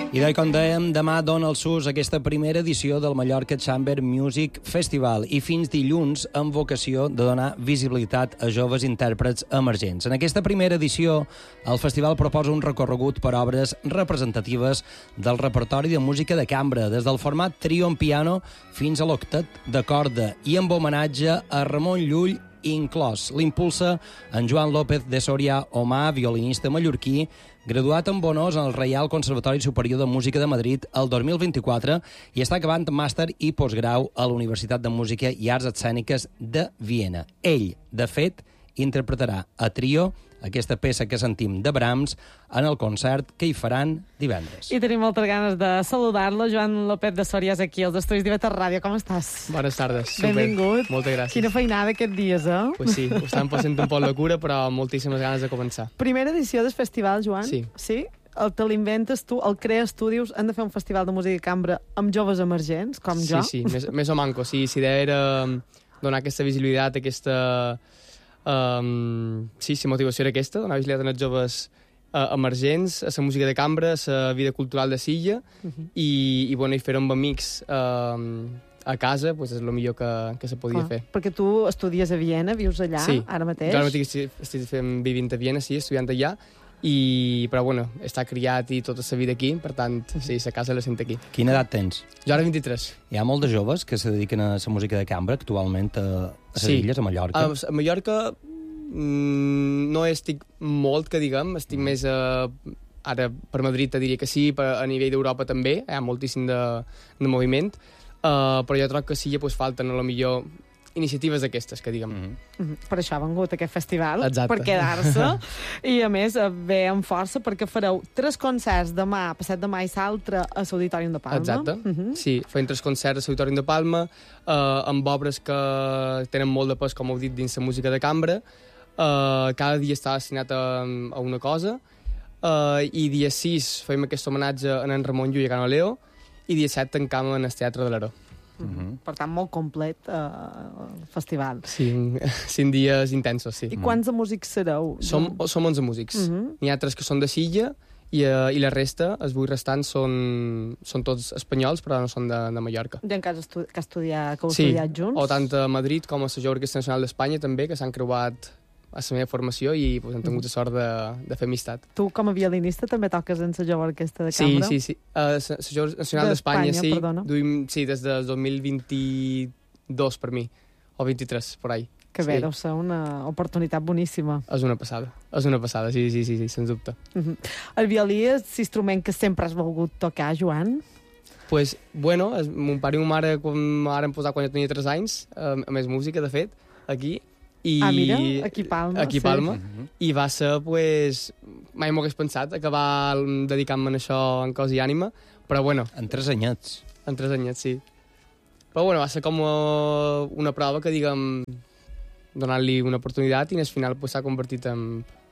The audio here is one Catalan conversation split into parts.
I com dèiem, demà dona el sus aquesta primera edició del Mallorca Chamber Music Festival i fins dilluns amb vocació de donar visibilitat a joves intèrprets emergents. En aquesta primera edició, el festival proposa un recorregut per obres representatives del repertori de música de cambra, des del format trio en piano fins a l'octet de corda i amb homenatge a Ramon Llull inclòs. L'impulsa en Joan López de Soria Omà, violinista mallorquí, graduat amb honors en el Reial Conservatori Superior de Música de Madrid el 2024 i està acabant màster i postgrau a la Universitat de Música i Arts Escèniques de Viena. Ell, de fet, interpretarà a trio aquesta peça que sentim de Brahms en el concert que hi faran divendres. I tenim moltes ganes de saludar-lo. Joan López de Soria és aquí, als estudis d'IV3 Ràdio. Com estàs? Bones tardes. Super. Benvingut. Moltes gràcies. Quina feinada aquests dies, eh? Pues sí, ho estan passant un poc de cura, però moltíssimes ganes de començar. Primera edició del festival, Joan? Sí. Sí? Te l'inventes tu, el crees tu, dius, hem de fer un festival de música de cambra amb joves emergents, com jo? Sí, més o manco. Sí, l'idea era donar aquesta visibilitat, aquesta... sí, la motivació era aquesta, donar visibilitat als joves emergents, a la música de cambra, a la vida cultural de Silla, i fer-ho amb amics a casa pues, és el millor que se podia fer. Perquè tu estudies a Viena, vius allà, sí. Ara mateix? Jo ara mateix estic vivint a Viena, sí, estudiant allà, però bueno, està criat i tota la vida aquí, per tant, sí, la casa la sent aquí. Quina edat tens? Jo ara 23. Hi ha molts de joves que se dediquen a la música de cambra actualment a les illes, a Mallorca? A Mallorca no estic molt, que diguem, estic més ara per Madrid te diria que sí, a nivell d'Europa també, hi ha moltíssim de moviment, però jo trobo que sí, pues, falten a lo millor iniciatives d'aquestes, que diguem. Per això ha vengut aquest festival, exacte, per quedar-se, i a més ve amb força perquè fareu 3 concerts demà, passat demà i l'altre a l'Auditorium de Palma. Exacte, sí, fem 3 concerts a l'Auditorium de Palma, amb obres que tenen molt de pes, com heu dit, dins la música de cambra. Cada dia està destinat a una cosa, i dia 6 fem aquest homenatge a en Ramon Llull i a Can Leo, i dia 7 tancam en el Teatre de l'Aró. Per tant, molt complet el festival. Sí, 5 dies intensos, sí. I quants de músics sereu? Som 11 músics. N'hi ha 3 que són de Silla i la resta, els 8 restants, són tots espanyols, però no són de Mallorca. Gent que heu estudiat junts? O tant a Madrid com a la Jove Orquestra Nacional d'Espanya també, que s'han creuat a la meva formació i pues, hem tingut la sort de fer amistat. Tu, com a violinista, també toques en la Jove Orquestra de Cambra? Sí. La Jove Nacional d'Espanya, sí. Perdona. Sí, des del 2022 per mi, o 23, por ahí. Que bé, deu ser una oportunitat boníssima. És una passada, sí, sens dubte. El violí és l'instrument que sempre has volgut tocar, Joan? Pues, bueno, mon pare i ma mare m'han posat quan jo tenia 3 anys, a més música, de fet, aquí. Mira, aquí Palma. Aquí Palma. I va ser, pues, mai m'ho hagués pensat, acabar dedicant-me a això en cos i ànima, però bueno. En 3 anyets. En 3 anyets, sí. Però bueno, va ser com una prova que, diguem, donant-li una oportunitat i al final s'ha convertit en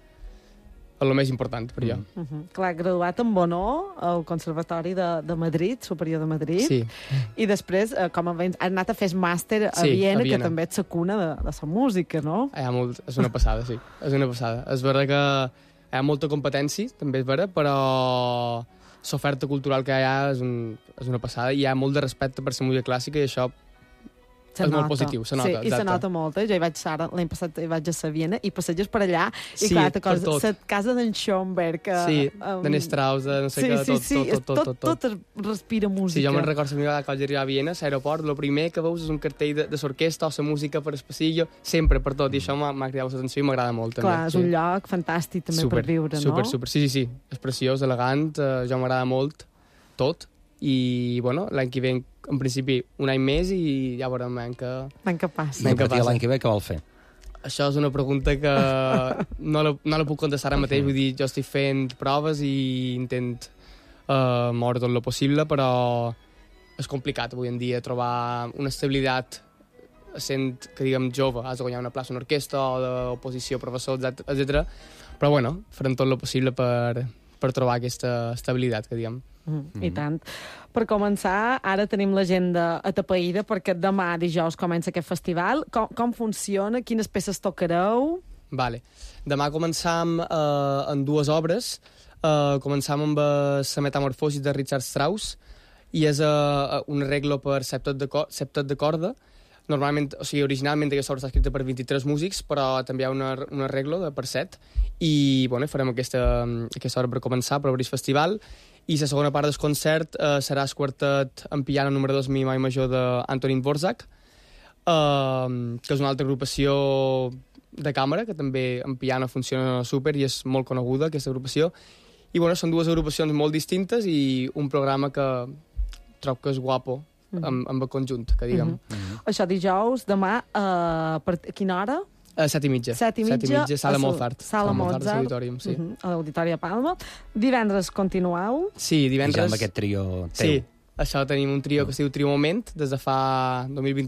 el més important per jo. Clar, graduat amb honor al Conservatori de Madrid, Superior de Madrid, sí. I després, com has anat a fer màster a Viena, que també ets la cuna de la música, no? És una passada, sí. És una passada. És vera que hi ha molta competència, també és vera, però l'oferta cultural que hi ha és una passada i hi ha molt de respecte per la música clàssica i això és molt positiu, se nota. Sí, i se nota molt. Jo hi vaig l'any passat hi vaig a Viena i passeges per allà i clar, la casa d'en Schoenberg... Sí, d'en Strauss, de no sé què, tot respira música. Sí, jo me'n recordo la primera vegada que vaig arribar a Viena, a l'aeroport, el primer que veus és un cartell de l'orquestra o la música per el passillo, sempre, per tot, i això m'ha cridat l'atenció i m'agrada molt. Clar, és un lloc fantàstic també per viure, no? Super, sí, és preciós, elegant, jo m'agrada molt tot, i bueno, l'any que ve en principi un any més i ja veurem l'any que passa. L'any que ve què vol fer? Això és una pregunta que no la puc contestar ara mateix, vull dir, jo estic fent proves i intent moure tot el possible, però és complicat avui en dia trobar una estabilitat sent, que diguem, jove, has de guanyar una plaça en orquestra o d'oposició, professor, etc. Però bueno, farem tot el possible per trobar aquesta estabilitat, que diguem. I tant. Per començar, ara tenim l'agenda atapeïda perquè demà, dijous, comença aquest festival. Com funciona? Quines peces tocareu? Vale. Demà començam en 2 obres. començam amb la Metamorfosi de Richard Strauss, i és un arreglo per septet de corda. Normalment, o sigui, originalment aquesta obra està escrita per 23 músics, però també hi ha un arreglo per 7, i bueno, farem aquesta obra per començar, per obrir el festival, i la segona part del concert serà el quartet en piano número 2 mi major d'Antonín Dvořák, que és una altra agrupació de càmera, que també en piano funciona super i és molt coneguda, aquesta agrupació. I bueno, són dues agrupacions molt distintes i un programa que trobo que és guapo amb el conjunt, que diguem. Això dijous, demà, per quina hora? 7:30. 7:30, Sala Mozart. Sala Mozart. Auditorium, sí. A l'Auditori de Palma. Divendres continueu? Sí, divendres... I ja amb aquest trio teu. Sí, això tenim un trio que es diu Trio Moment, des de fa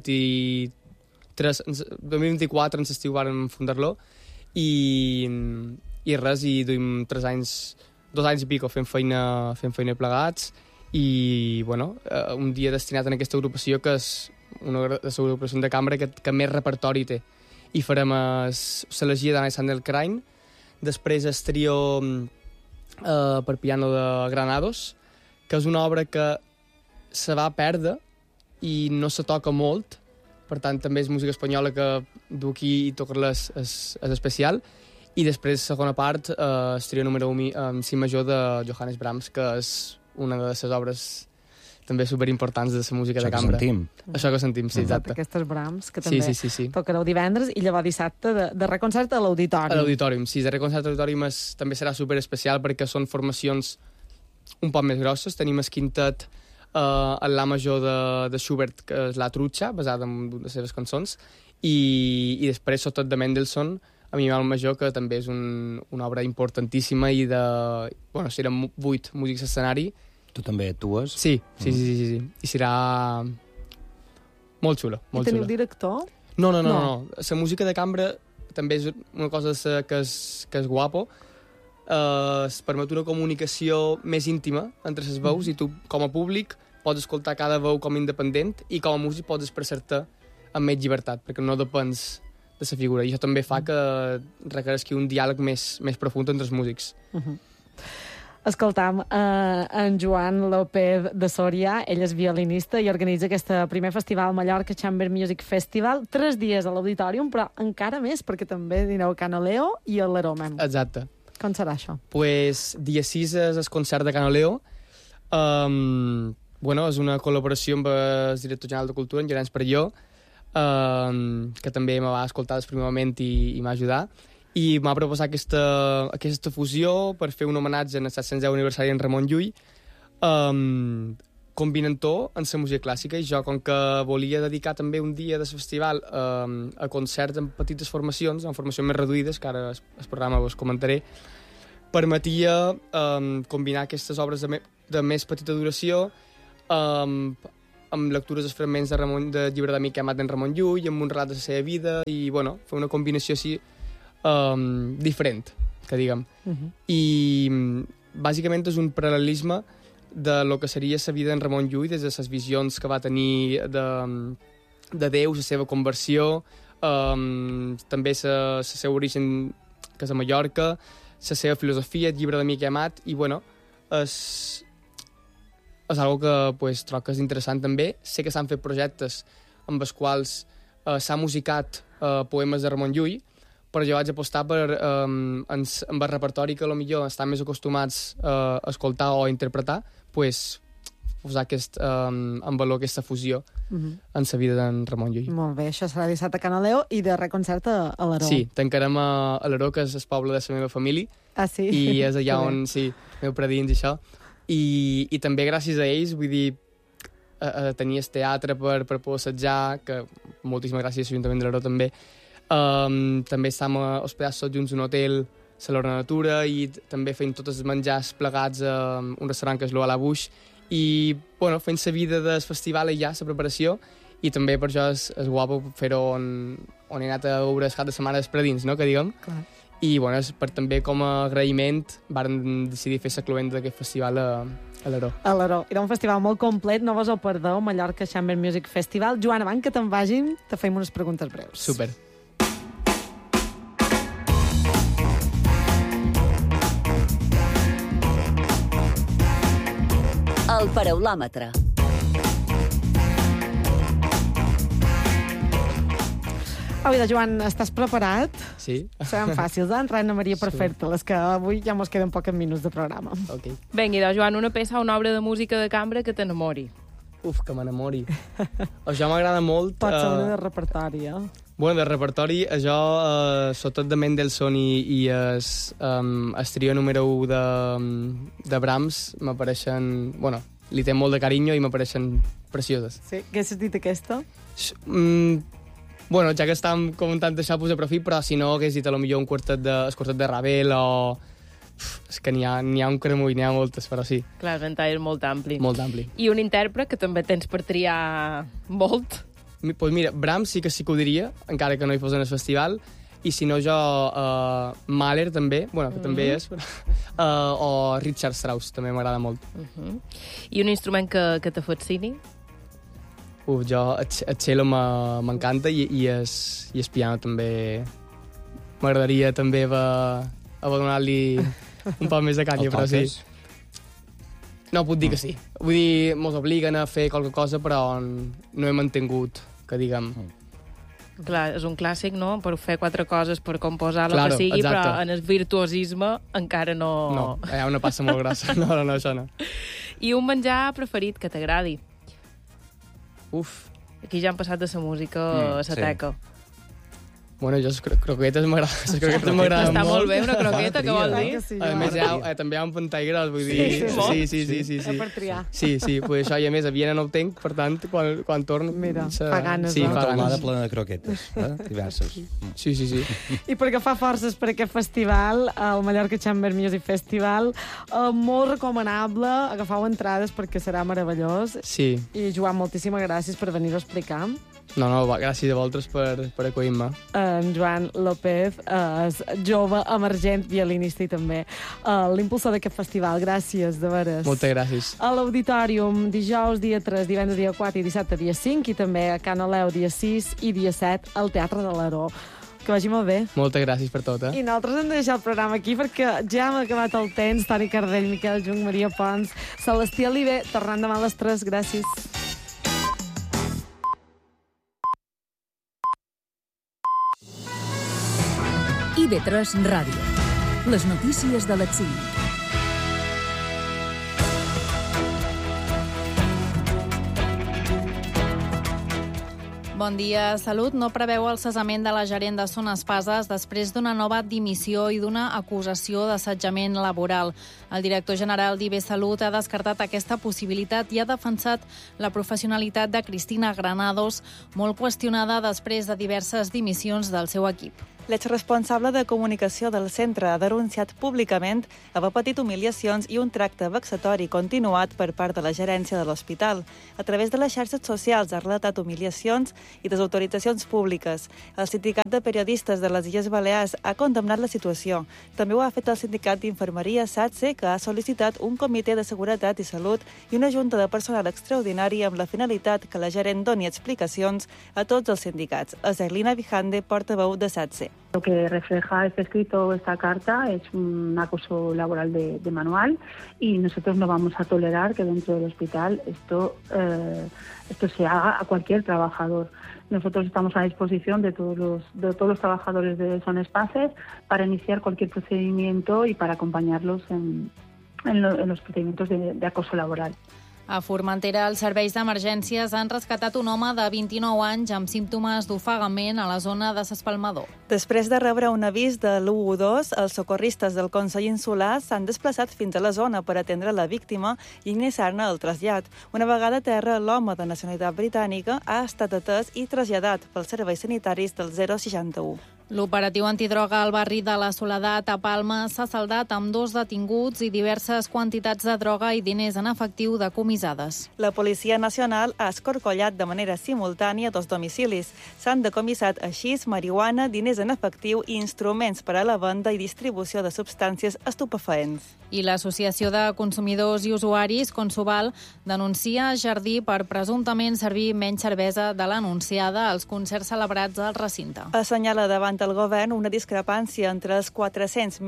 2024, en l'estiu vàrem fundar-lo, i res, i duim 2 anys i pico fent feina plegats, i bueno, un dia destinat a aquesta agrupació, que és una de les agrupacions de cambra que més repertori té. I farem l'elegia d'Alexander Krein, després el trio per piano de Granados, que és una obra que se va perdre i no se toca molt, per tant també és música espanyola que du aquí i tocar-la és especial. I després, segona part, el trio número 1 en si major de Johannes Brahms, que és una de les obres també superimportants de la música de cambra. Això que sentim, sí, exacte. Aquestes Brahms, que també sí. tocareu divendres, i llavors dissabte de reconcert a l'Auditori. A l'Auditorium, sí, de reconcert a l'Auditorium també serà superespecial perquè són formacions un poc més grosses. Tenim el quintet en la major de Schubert, que és La Trucha, basada en les seves cançons, i després Sotot de Mendelssohn, a mi el major, que també és una obra importantíssima i bueno, serem 8 músics a escenari. Tu també actues? Sí. I serà molt xulo, molt I teniu xulo. director? No. La música de cambra també és una cosa que és guapo. Es permet una comunicació més íntima entre les veus, i tu, com a públic, pots escoltar cada veu com independent, i com a músic pots expressar-te amb més llibertat, perquè no depens de la figura. I això també fa que requereixi un diàleg més profund entre els músics. Escoltam en Joan López de Soria, ell és violinista i organitza aquest primer festival Mallorca Chamber Music Festival, 3 dies a l'Auditorium, però encara més, perquè també direu Canoleo i el Leromem. Exacte. Com serà això? Pues, dia 6 és el concert de Canoleo. Bueno, és una col·laboració amb el director general de Cultura, en Llorenç Perelló, que també me va escoltar el primer moment i m'ha ajudat, i m'ha proposat aquesta fusió per fer un homenatge en el 710 aniversari en Ramon Llull, combinant-ho amb la música clàssica, i jo, com que volia dedicar també un dia del festival a concerts en petites formacions, en formacions més reduïdes, que ara el programa us comentaré, permetia combinar aquestes obres de més petita duració amb lectures dels fragments de llibre d'amic que ha amat en Ramon Llull, amb un relat de la seva vida, i bueno, fer una combinació així diferent, que diguem. I bàsicament és un paral·lelisme de lo que seria la vida en Ramon Llull, des de les visions que va tenir de Déu, la seva conversió, també el seu origen, que és a Mallorca, la seva filosofia, el llibre d'amic que ha amat, i bueno, és algo que pues, trobo que és interessant també. Sé que s'han fet projectes amb els quals s'ha musicat poemes de Ramon Llull, però jo vaig apostar amb el repertori que potser estan més acostumats a escoltar o a interpretar, pues, posar en valor aquesta fusió en la vida d'en Ramon Llull. Molt bé, això serà dissabte a Canoleo i de reconcert a l'Aró. Sí, tancarem a l'Aró, que és el poble de la meva família. Ah, sí? I és allà on, sí, meu predins i això. I també gràcies a ells, vull dir, tenir el teatre per poder assetjar, que moltíssimes gràcies a l'Ajuntament de l'Aró també. També estem hospedats tots junts a un hotel a l'Hora Natura, i també fent tots els menjars plegats a un restaurant que és l'Oa la Buix, i bueno, fent la vida del festival i ja, la preparació, i també per això és guapo fer-ho on he anat a veure el cap de setmana dels predins, no?, que diguem. Clar. I bueno, també com a agraïment varen decidir fer la cloenda d'aquest festival a l'Aró. A l'Aró. Era un festival molt complet, no vos ho perdeu, Mallorca Chamber Music Festival. Joan, abans que te'n vagin, te feim unes preguntes breus. Super. El Paraulòmetre. Au, Joan, estàs preparat? Sí. Seran fàcils, entrar Anna Maria per fer-te-les, que avui ja mos queden pocs minuts de programa. Ok. Vinga, Joan, una peça o una obra de música de cambra que t'enamori. Uf, que m'enamori. Això m'agrada molt... Pot ser una de repertori, eh? Bueno, de repertori, jo, sobretot de Mendelssohn i el trio número 1 de Brahms, m'apareixen... Bueno, li té molt de carinyo i m'apareixen precioses. Sí, què has dit aquesta? Bueno, ja que estàvem comentant això, pues aprofit, però si no, hagués dit potser un quartet de Ravel o... És que n'hi ha un cremull, n'hi ha moltes, però sí. Clar, el ventall és molt ampli. Molt ampli. I un intèrpret que també tens per triar molt. Pues mira, Brahms sí que ho diria, encara que no hi fos en el festival, i si no jo, Mahler també, bueno, que també és, o Richard Strauss, també m'agrada molt. I un instrument que te fascini? Jo, el cello m'encanta i el piano també m'agradaria també haver donat-li un poc més de canya, però sí. No, puc dir que sí. Vull dir, mos obliguen a fer qualque cosa, però no he mantingut, que diguem... Clar, és un clàssic, no?, per fer 4 coses, per composar el Claro, que sigui, exacte. però en el virtuosisme encara no... No, hi ha una passa molt grossa. No, això no. I un menjar preferit que t'agradi? Uf. Aquí ja han passat de la música a la teca. Bueno, jo les croquetes m'agraden Està molt molt. bé, una croqueta, què vol dir? Sí, A més, també hi ha un pantall gros, vull dir... Sí. Per triar. Sí, pues això, i a més, a Viena no ho tenc, per tant, quan torno... Mira, fa ganes, sí, no? fa Una ganes. plena de croquetes, diverses. Sí. I per agafar forces per aquest festival, el Mallorca Chamber Music Festival, molt recomanable, agafeu entrades perquè serà meravellós. Sí. I Joan, moltíssimes gràcies per venir-ho a explicar. No, gràcies a vosaltres per acollir-me. En Joan López és jove, emergent, violinista i també l'impulsor d'aquest festival. Gràcies, de veres. Moltes gràcies. A l'Auditorium, dijous dia 3, divendres dia 4 i dissabte dia 5, i també a Can Oleu dia 6 i dia 7 al Teatre de l'Aró. Que vagi molt bé. Moltes gràcies per tot, I nosaltres hem de deixar el programa aquí perquè ja hem acabat el temps. Toni Cardell, Miquel Jung, Maria Pons, Celestí Oliver, tornant demà a les 3. Gràcies. IB3 Ràdio. Les notícies de les 5. Bon dia. Salut no preveu el cessament de la gerent de Son Espases després d'una nova dimissió i d'una acusació d'assetjament laboral. El director general d'IB Salut ha descartat aquesta possibilitat i ha defensat la professionalitat de Cristina Granados, molt qüestionada després de diverses dimissions del seu equip. L'exresponsable de comunicació del centre ha denunciat públicament haver patit humiliacions i un tracte vexatori continuat per part de la gerència de l'hospital. A través de les xarxes socials ha relatat humiliacions i desautoritzacions públiques. El sindicat de periodistes de les Illes Balears ha condemnat la situació. També ho ha fet el sindicat d'infermeria SATSE, que ha sol·licitat un comitè de seguretat i salut i una junta de personal extraordinari amb la finalitat que la gerent doni explicacions a tots els sindicats. Eselina Vijande, portaveu de SATSE. Lo que refleja este escrito, esta carta, es un acoso laboral de manual y nosotros no vamos a tolerar que dentro del hospital esto se haga a cualquier trabajador. Nosotros estamos a disposición de todos los trabajadores de Son Espases para iniciar cualquier procedimiento y para acompañarlos en los procedimientos de acoso laboral. A Formentera, els serveis d'emergències han rescatat un home de 29 anys amb símptomes d'ofegament a la zona de s'Espalmador. Després de rebre un avís de l'112, els socorristes del Consell Insular s'han desplaçat fins a la zona per atendre la víctima i iniciar-ne el trasllat. Una vegada a terra, l'home de nacionalitat britànica ha estat atès i traslladat pels serveis sanitaris del 061. L'operatiu antidroga al barri de la Soledat a Palma s'ha saldat amb 2 detinguts i diverses quantitats de droga i diners en efectiu decomissades. La Policia Nacional ha escorcollat de manera simultània 2 domicilis. S'han decomissat així marihuana, diners en efectiu i instruments per a la venda i distribució de substàncies estupefaents. I l'Associació de Consumidors i Usuaris, Consuval, denuncia Jardí per presumptament servir menys cervesa de l'anunciada als concerts celebrats al recinte. Assenyala davant el govern una discrepància entre els 400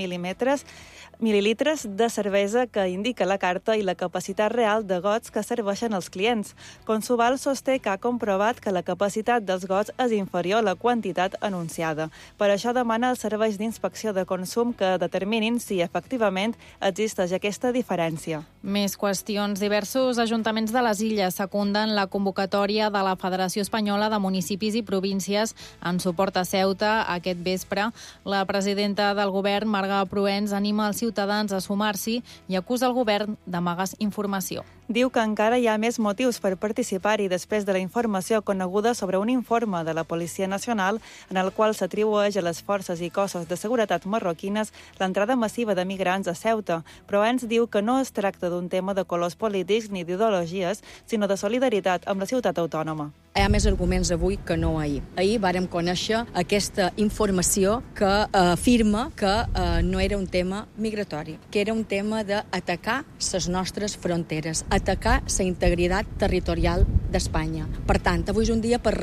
mil·lilitres de cervesa que indica la carta i la capacitat real de gots que serveixen els clients. Consuval sosté que ha comprovat que la capacitat dels gots és inferior a la quantitat anunciada. Per això demana als serveis d'inspecció de consum que determinin si efectivament existeix aquesta diferència. Més qüestions. Diversos ajuntaments de les Illes secunden la convocatòria de la Federació Espanyola de Municipis i Províncies en suport a Ceuta aquest vespre. La presidenta del govern, Marga Proens, anima els ciutadans a sumar-s'hi i acusa el govern d'amagar informació. Diu que encara hi ha més motius per participar-hi després de la informació coneguda sobre un informe de la Policia Nacional en el qual s'atribueix a les forces i cossos de seguretat marroquines l'entrada massiva de migrants a Ceuta, però ens diu que no es tracta d'un tema de colors polítics ni d'ideologies, sinó de solidaritat amb la ciutat autònoma. Hi ha més arguments avui que no ahir. Ahir vàrem conèixer aquesta informació que afirma que no era un tema migratori, que era un tema d'atacar les nostres fronteres, atacar la integritat territorial d'Espanya. Per tant, avui és un dia per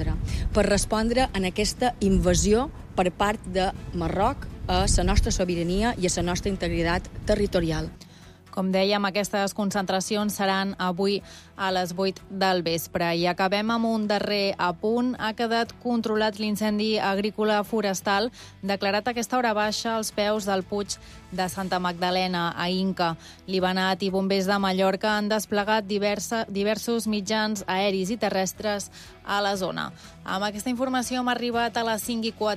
respondre en aquesta invasió per part de Marroc a la nostra sobirania i a la nostra integritat territorial. Com dèiem, aquestes concentracions seran avui a les 8 del vespre. I acabem amb un darrer apunt. Ha quedat controlat l'incendi agrícola forestal declarat a aquesta hora baixa als peus del Puig de Santa Magdalena, a Inca. L'Ibanat i bombers de Mallorca han desplegat diversos mitjans aeris i terrestres a la zona. Amb aquesta informació hem arribat a les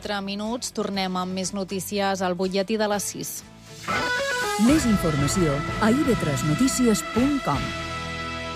5:04. Tornem amb més notícies al butlletí de les 6. Més informació a ib3notícies.com.